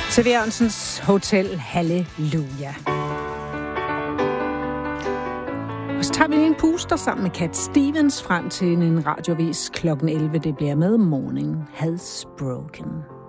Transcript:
Til Jørgensens Hotel Halleluja. Og så tager vi en puster sammen med Cat Stevens frem til en radiovis kl. 11. Det bliver med Morning Has Broken.